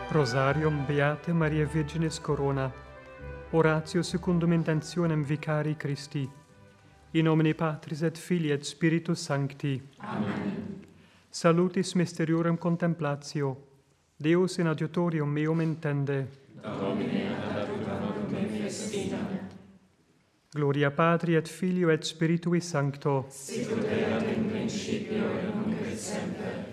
Rosarium Beate Maria Virginis Corona. Oratio secundum intentionem Vicari Christi. In nomine Patris et Filii et Spiritus Sancti. Amen. Salutis mysteriorem contemplatio. Deus in adiutorium meum intende. Domine ad adjutorem me festina. Gloria Patri et Filio et Spiritui Sancto. Sicut erat in principio et nunc et semper